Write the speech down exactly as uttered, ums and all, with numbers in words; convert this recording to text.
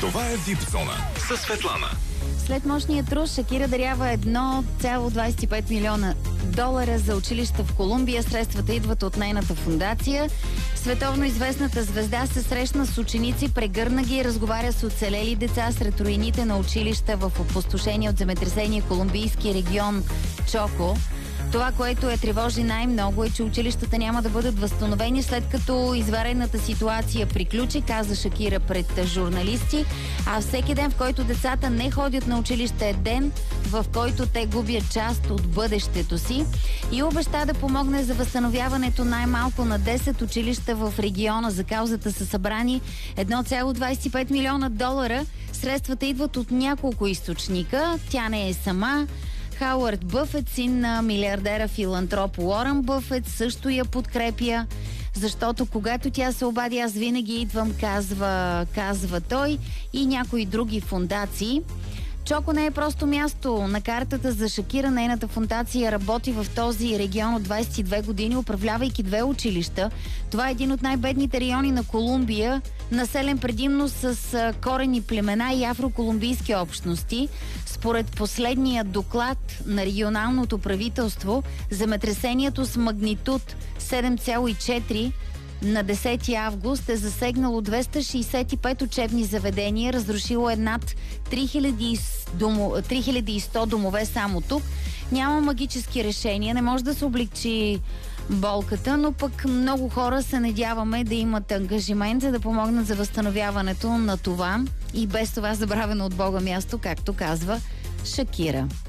Това е Вип зона със Светлана. След мощния труд Шакира дарява едно цяло двадесет и пет милиона долара за училища в Колумбия. Средствата идват от нейната фундация. Световно известната звезда се срещна с ученици, прегърна ги и разговаря с оцелели деца сред руините на училища в опустошение от земетресение колумбийски регион Чоко. Това, което я тревожи най-много, е, че училищата няма да бъдат възстановени след като изварената ситуация приключи, каза Шакира пред журналисти, а всеки ден, в който децата не ходят на училище, е ден, в който те губят част от бъдещето си, и обеща да помогне за възстановяването най-малко на десет училища в региона. За каузата са събрани едно цяло двадесет и пет милиона долара. Средствата идват от няколко източника. Тя не е сама. Хауърд Бъфет, син на милиардера филантроп Уорън Бъфет, също я подкрепя, защото когато тя се обади, аз винаги идвам, казва, казва той, и някои други фундации. Чоко не е просто място на картата за Шакира. Нейната фундация работи в този регион от двадесет и две години, управлявайки две училища. Това е един от най-бедните райони на Колумбия, населен предимно с корени племена и афроколумбийски общности. Според последния доклад на регионалното правителство, земетресението с магнитуд седем цяло и четири на десети август е засегнало двеста шейсет и пет учебни заведения, разрушило е над три хиляди и сто домове само тук. Няма магически решения, не може да се облегчи болката, но пък много хора се надяваме да имат ангажимент, за да помогнат за възстановяването на това и без това забравено от Бога място, както казва Шакира.